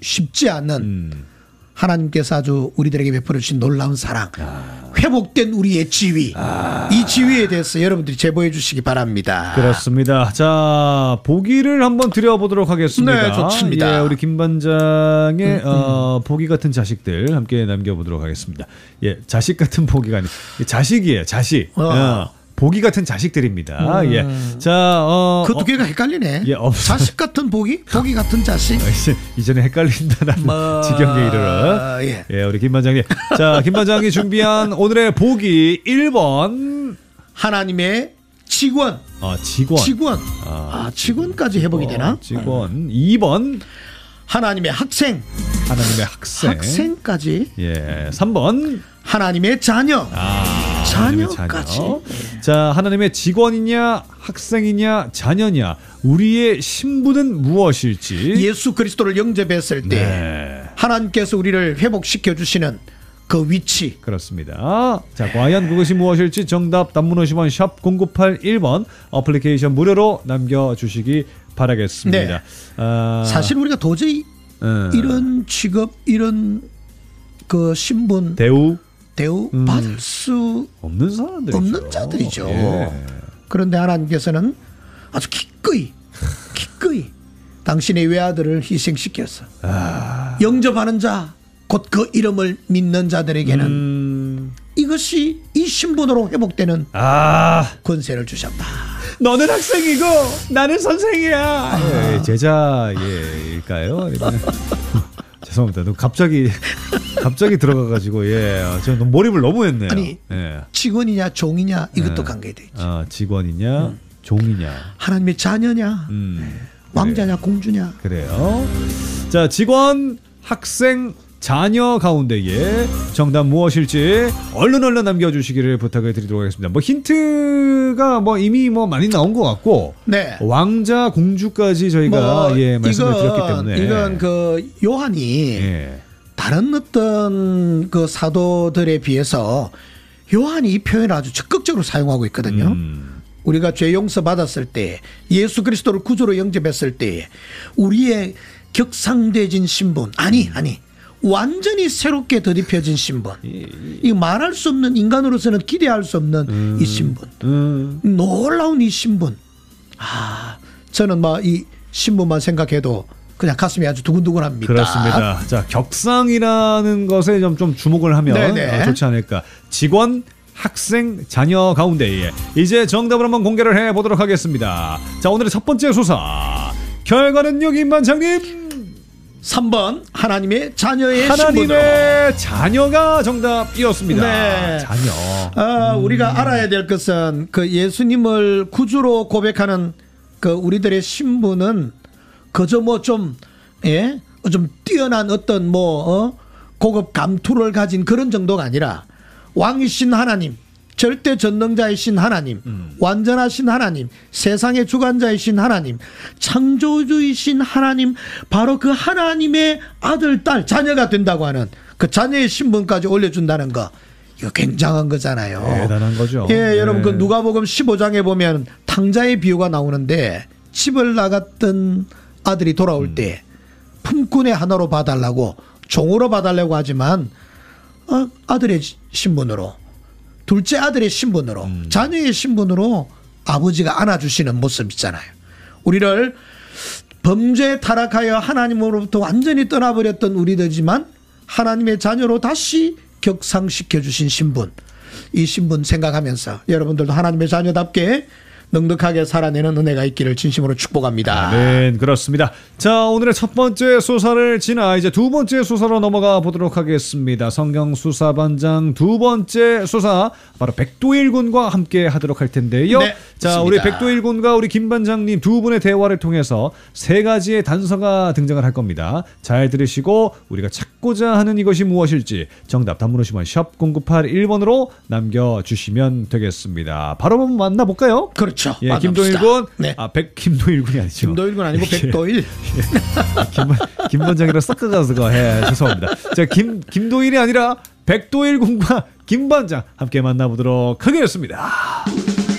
쉽지 않은 하나님께서 아주 우리들에게 베풀어 주신 놀라운 사랑, 회복된 우리의 지위, 이 지위에 대해서 여러분들이 제보해 주시기 바랍니다. 그렇습니다. 자, 보기를 한번 드려보도록 하겠습니다. 네, 좋습니다. 예, 우리 김 반장의 보기 같은 자식들 함께 남겨보도록 하겠습니다. 예, 자식 같은 보기가 아니고 자식이에요. 자식. 보기 같은 자식들입니다. 예. 자, 그것도 걔가 헷갈리네. 예, 자식 같은 보기? 보기 같은 자식? 이제는 헷갈린다는 지경에 이르러. 예, 우리 김 반장님. 자, 김 반장이 준비한 오늘의 보기 1번. 하나님의 직원. 직원. 직원까지 회복이 되나? 직원. 2번. 하나님의 학생. 하나님의 학생. 학생까지. 예. 3번. 하나님의 자녀. 자녀까지. 자, 하나님의 직원이냐, 학생이냐, 자녀냐, 우리의 신분은 무엇일지. 예수 그리스도를 영접했을 때 하나님께서 우리를 회복시켜 주시는 그 위치. 그렇습니다. 자, 과연 그것이 무엇일지 정답 단문 50원 샵 0981번 어플리케이션 무료로 남겨주시기 바라겠습니다. 네. 사실 우리가 도저히 이런 직업, 이런 그 신분, 대우 받을 수 없는 자들이죠. 예. 그런데 하나님께서는 아주 기꺼이 당신의 외아들을 희생시켜서 영접하는 자, 곧 그 이름을 믿는 자들에게는 이것이 이 신분으로 회복되는 권세를 주셨다. 너는 학생이고 나는 선생이야. 제자일까요? 죄송합니다. 갑자기 들어가가지고 저는 몰입을 너무 했네요. 아니 직원이냐 종이냐 이것도 관계돼 있죠. 직원이냐 종이냐 하나님의 자녀냐 왕자냐 공주냐. 그래요. 자, 직원, 학생, 자녀 가운데에 정답 무엇일지 얼른 남겨주시기를 부탁을 드리도록 하겠습니다. 뭐 힌트가 이미 많이 나온 것 같고, 왕자 공주까지 저희가 말씀을 드렸기 때문에 이건 그 요한이 다른 어떤 그 사도들에 비해서 요한이 이 표현을 아주 적극적으로 사용하고 있거든요. 우리가 죄 용서 받았을 때, 예수 그리스도를 구주로 영접했을 때 우리의 격상되진 신분, 아니 완전히 새롭게 더딥혀진 신분, 이 말할 수 없는, 인간으로서는 기대할 수 없는 이 신분, 놀라운 이 신분. 저는 이 신분만 생각해도 그냥 가슴이 아주 두근두근합니다. 그렇습니다. 자, 격상이라는 것에 좀 주목을 하면 좋지 않을까. 직원, 학생, 자녀 가운데에 이제 정답을 한번 공개를 해보도록 하겠습니다. 자, 오늘의 첫 번째 수사 결과는요, 김 반장님. 3번 하나님의 자녀의 하나님의 신분으로. 자녀가 정답이었습니다. 네. 자녀. 우리가 알아야 될 것은 그 예수님을 구주로 고백하는 그 우리들의 신분은 그저 좀 뛰어난 어떤 고급 감투를 가진 그런 정도가 아니라 왕이신 하나님, 절대 전능자이신 하나님, 완전하신 하나님, 세상의 주관자이신 하나님, 창조주이신 하나님, 바로 그 하나님의 아들, 딸, 자녀가 된다고 하는 그 자녀의 신분까지 올려준다는 거, 이거 굉장한 거잖아요. 대단한 거죠. 여러분 그 누가복음 15장에 보면 탕자의 비유가 나오는데, 집을 나갔던 아들이 돌아올 때 품꾼의 하나로 봐달라고, 종으로 봐달라고 하지만 아들의 신분으로, 둘째 아들의 신분으로, 자녀의 신분으로 아버지가 안아주시는 모습 있잖아요. 우리를 범죄에 타락하여 하나님으로부터 완전히 떠나버렸던 우리들이지만 하나님의 자녀로 다시 격상시켜 주신 신분, 이 신분 생각하면서 여러분들도 하나님의 자녀답게 넉넉하게 살아내는 은혜가 있기를 진심으로 축복합니다. 네, 그렇습니다. 자, 오늘의 첫 번째 수사를 지나 이제 두 번째 수사로 넘어가 보도록 하겠습니다. 성경수사반장 두 번째 수사, 바로 백도일 군과 함께 하도록 할 텐데요. 네, 자, 좋습니다. 우리 백도일 군과 우리 김 반장님 두 분의 대화를 통해서 세 가지의 단서가 등장을 할 겁니다. 잘 들으시고 우리가 찾고자 하는 이것이 무엇일지 정답 단문 50원 샵 0981번으로 남겨주시면 되겠습니다. 바로 한번 만나볼까요? 그렇죠. 예, 김도일 군. 네. 김도일 군이 아니죠. 김도일 군 아니고 백도일. 김 반장이랑 섞어가서 죄송합니다. 자, 김도일이 아니라 백도일 군과 김 반장 함께 만나보도록 하겠습니다.